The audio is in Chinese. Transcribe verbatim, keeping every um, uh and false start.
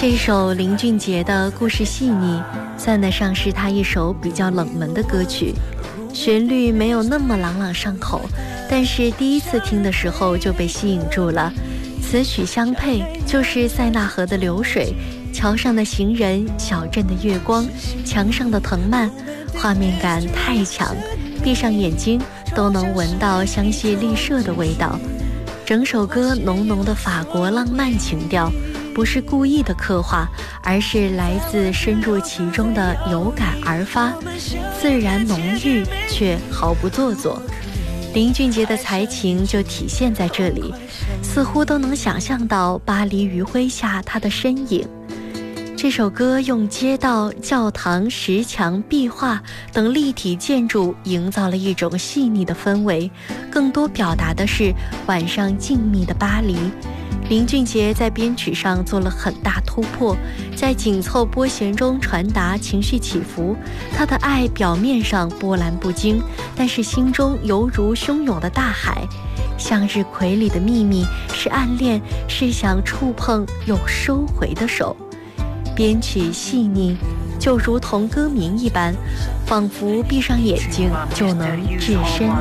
这首林俊杰的故事细腻，算得上是他一首比较冷门的歌曲，旋律没有那么朗朗上口，但是第一次听的时候就被吸引住了。词曲相配，就是塞纳河的流水，桥上的行人，小镇的月光，墙上的藤蔓，画面感太强，闭上眼睛都能闻到香榭丽舍的味道。整首歌浓浓的法国浪漫情调，不是故意的刻画，而是来自深入其中的有感而发，自然浓郁却毫不做作。林俊杰的才情就体现在这里，似乎都能想象到巴黎余晖下他的身影。这首歌用街道、教堂、石墙、壁画等立体建筑营造了一种细腻的氛围，更多表达的是晚上静谧的巴黎。林俊杰在编曲上做了很大突破，在紧凑拨弦中传达情绪起伏。他的爱表面上波澜不惊，但是心中犹如汹涌的大海。向日葵里的秘密是暗恋，是想触碰又收回的手。编曲细腻，就如同歌名一般，仿佛闭上眼睛就能置身